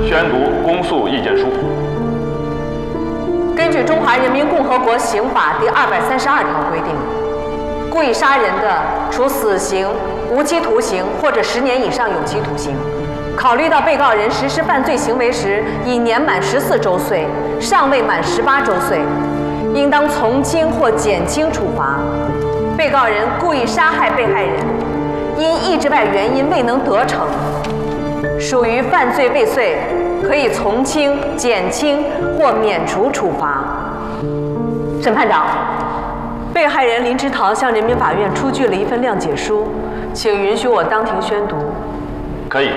宣读公诉意见书。 根据《中华人民共和国刑法》第232条规定，故意杀人的，处死刑、无期徒刑或者10年以上有期徒刑。考虑到被告人实施犯罪行为时已年满14周岁，尚未满18周岁，应当从轻或减轻处罚。被告人故意杀害被害人，因意志外原因未能得逞，属于犯罪未遂，可以从轻、减轻或免除处罚。审判长，被害人林之桃向人民法院出具了一份谅解书，请允许我当庭宣读。 可以。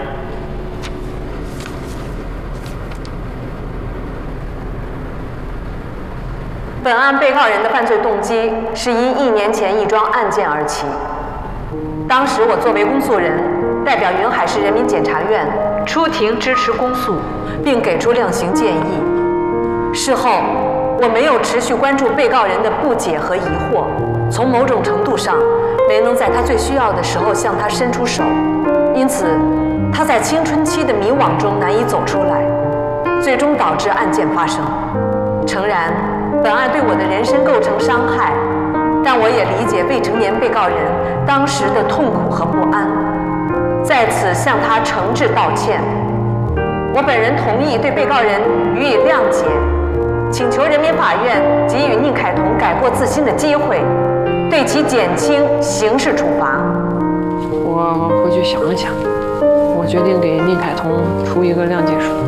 本案被告人的犯罪动机是因1年前一桩案件而起。当时我作为公诉人，代表云海市人民检察院出庭支持公诉，并给出量刑建议。事后，我没有持续关注被告人的不解和疑惑，从某种程度上没能在他最需要的时候向他伸出手，因此他在青春期的迷惘中难以走出来，最终导致案件发生。诚然，本案对我的人身构成伤害，但我也理解未成年被告人当时的痛苦和不安，在此向他诚挚道歉。我本人同意对被告人予以谅解，请求人民法院给予宁凯彤改过自新的机会，对其减轻刑事处罚。 我回去想了想，我决定给宁凯彤出一个谅解书。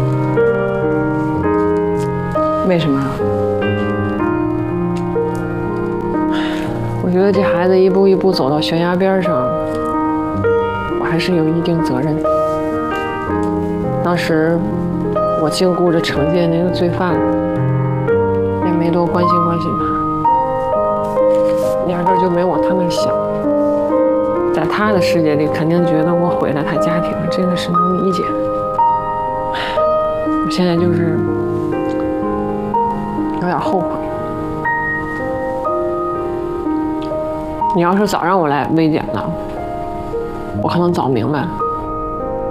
为什么？我觉得这孩子一步一步走到悬崖边上，我还是有一定责任。当时我净顾着惩戒那个罪犯，也没多关心关心他，压根就没往他那儿想。在他的世界里，肯定觉得我毁了他家庭，这个是能理解的。我现在就是有点后悔。你要是早让我来威检了，我可能早明白了。